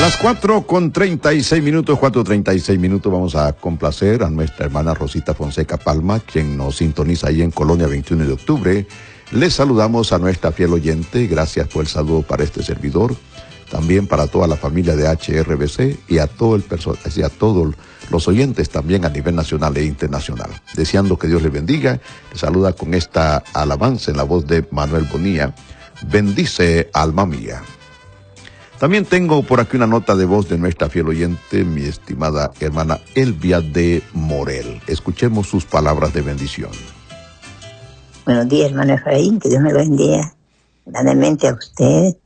Las 4:36, 4:36, vamos a complacer a nuestra hermana Rosita Fonseca Palma, quien nos sintoniza ahí en Colonia 21 de octubre. Les saludamos a nuestra fiel oyente, gracias por el saludo para este servidor, también para toda la familia de HRBC y a todo el personal, a todos los oyentes también a nivel nacional e internacional. Deseando que Dios les bendiga, les saluda con esta alabanza en la voz de Manuel Bonilla. Bendice, alma mía. También tengo por aquí una nota de voz de nuestra fiel oyente, mi estimada hermana Elvia de Morel. Escuchemos sus palabras de bendición. Buenos días, hermano Efraín, que Dios me lo bendiga grandemente a usted.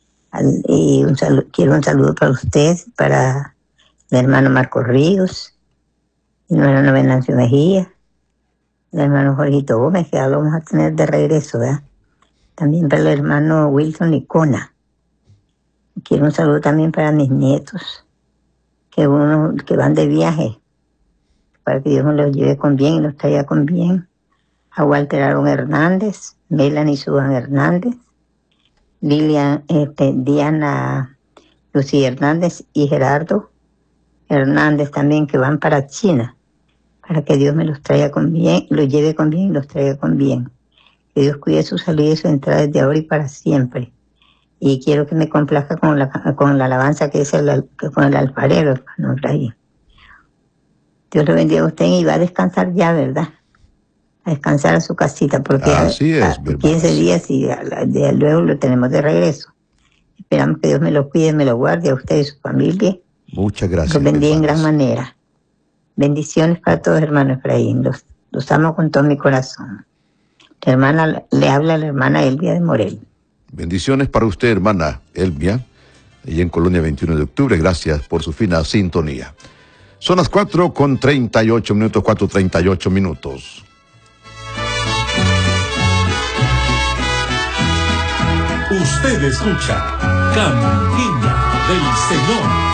Y quiero un saludo para usted, para el hermano Marco Ríos, el hermano Venancio Mejía, el hermano Jorgito Gómez, que ya lo vamos a tener de regreso, ¿verdad? También para el hermano Wilson Licona. Quiero un saludo también para mis nietos, que van de viaje, para que Dios me los lleve con bien y los traiga con bien. A Walter Aaron Hernández, Melanie Suban Hernández, Lilian, Diana Lucía Hernández y Gerardo Hernández también, que van para China, para que Dios me los traiga con bien, los lleve con bien y los traiga con bien. Que Dios cuide su salida y su entrada desde ahora y para siempre. Y quiero que me complazca con la alabanza que es con el alfarero, hermano Efraín. Dios lo bendiga a usted y va a descansar ya, ¿verdad? A descansar a su casita, porque así es, 15 días y luego lo tenemos de regreso. Esperamos que Dios me lo cuide, me lo guarde a usted y su familia. Muchas gracias. Los bendiga en gran manera. Bendiciones para todos, hermano Efraín. Los amo con todo mi corazón. Le habla la hermana Elvia de Morel. Bendiciones para usted, hermana Elvia, y en Colonia 21 de octubre. Gracias por su fina sintonía. Son las 4:38, 4:38. Usted escucha Cantina del Señor.